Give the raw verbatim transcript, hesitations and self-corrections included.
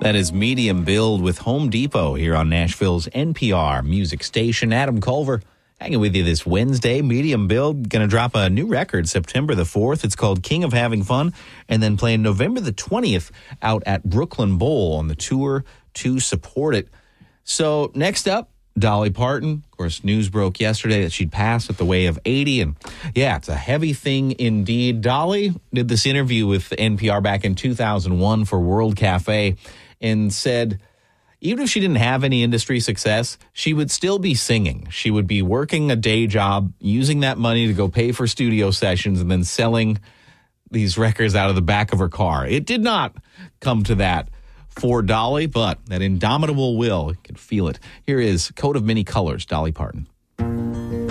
That is Medium Build with Home Depot here on Nashville's N P R music station. Adam Culver hanging with you this Wednesday. Medium Build going to drop a new record September the fourth. It's called King of Having Fun, and then playing November the twentieth out at Brooklyn Bowl on the tour to support it. So next up, Dolly Parton. Of course, news broke yesterday that she'd passed at the way of eighty. And yeah, it's a heavy thing indeed. Dolly did this interview with N P R back in two thousand one for World Cafe and said even if she didn't have any industry success, she would still be singing. She would be working a day job, using that money to go pay for studio sessions, and then selling these records out of the back of her car. It did not come to that for Dolly, but that indomitable will, you can feel it. Here is Coat of Many Colors, Dolly Parton.